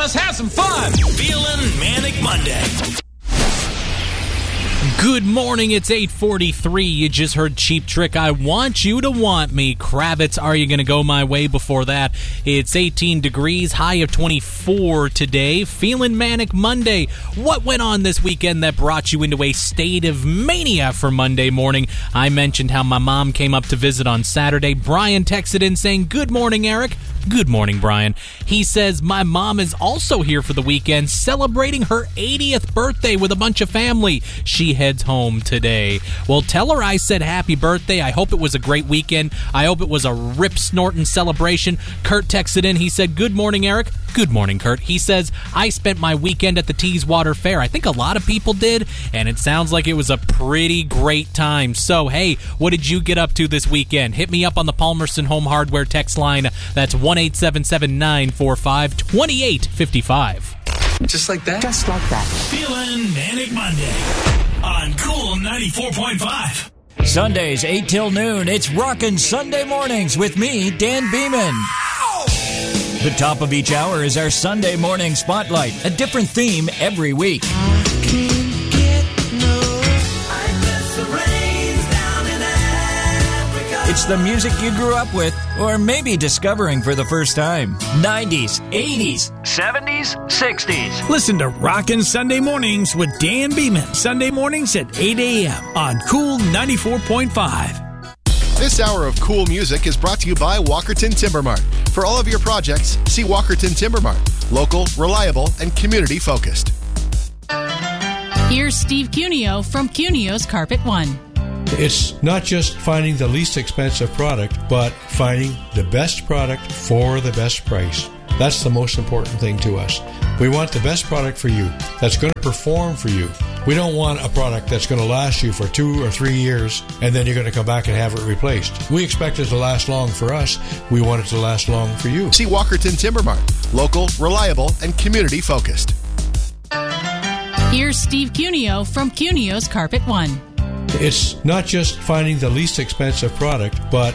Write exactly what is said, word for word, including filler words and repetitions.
Let's have some fun. Feeling Manic Monday. Good morning, it's eight forty-three. You just heard Cheap Trick, I Want You to Want Me. Kravitz, Are You Gonna Go My Way? Before that, it's eighteen degrees, high of twenty-four today. Feeling Manic Monday. What went on this weekend that brought you into a state of mania for Monday morning? I mentioned how my mom came up to visit on Saturday. Brian texted in saying, good morning, Eric. Good morning, Brian. He says, my mom is also here for the weekend, celebrating her eightieth birthday with a bunch of family. She heads home today. Well, tell her I said happy birthday. I hope it was a great weekend. I hope it was a rip-snorting celebration. Kurt texted in. He said, good morning, Eric. Good morning, Kurt. He says, I spent my weekend at the Teeswater Fair. I think a lot of people did, and it sounds like it was a pretty great time. So, hey, what did you get up to this weekend? Hit me up on the Palmerston Home Hardware text line. That's one eight seven seven nine four five two eight five five. Just like that? Just like that. Feeling Manic Monday on Cool ninety-four point five. Sundays, eight till noon, it's Rockin' Sunday Mornings with me, Dan Beeman. The top of each hour is our Sunday morning spotlight, a different theme every week. It's the music you grew up with, or maybe discovering for the first time. nineties, eighties, seventies, sixties. Listen to Rockin' Sunday Mornings with Dan Beeman. Sunday mornings at eight a.m. on Cool ninety-four point five. This hour of Cool Music is brought to you by Walkerton Timber Mart. For all of your projects, see Walkerton Timber Mart. Local, reliable, and community-focused. Here's Steve Cuneo from Cuneo's Carpet One. It's not just finding the least expensive product, but finding the best product for the best price. That's the most important thing to us. We want the best product for you that's going to perform for you. We don't want a product that's going to last you for two or three years and then you're going to come back and have it replaced. We expect it to last long for us. We want it to last long for you. See Walkerton Timber Mart. Local, reliable, and community-focused. Here's Steve Cuneo from Cuneo's Carpet One. It's not just finding the least expensive product, but